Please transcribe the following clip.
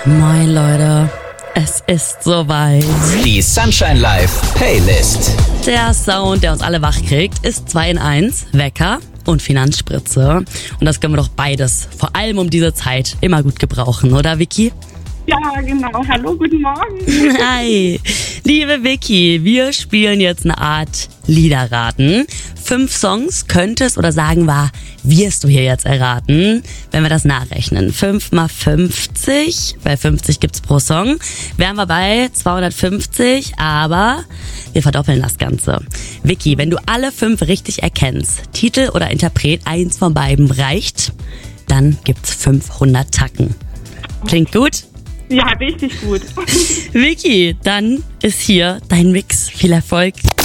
Moin Leute, es ist soweit. Die Sunshine Live Playlist. Der Sound, der uns alle wach kriegt, ist 2 in 1, Wecker und Finanzspritze. Und das können wir doch beides, vor allem um diese Zeit, immer gut gebrauchen, oder Vicky? Ja, genau. Hallo, guten Morgen. Hi, liebe Vicky, wir spielen jetzt eine Art Liederraten. 5 Songs könntest oder sagen wir, wirst du hier jetzt erraten, wenn wir das nachrechnen. 5 mal 50, weil 50 gibt's pro Song, wären wir bei 250, aber wir verdoppeln das Ganze. Vicky, wenn du alle 5 richtig erkennst, Titel oder Interpret, eins von beiden reicht, dann gibt's 500 Tacken. Klingt gut? Ja, richtig gut. Vicky, dann ist hier dein Mix. Viel Erfolg.